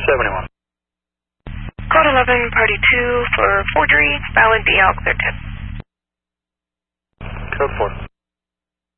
71. Code 11, party 2 for forgery, valid BL, clear tip. Code 4.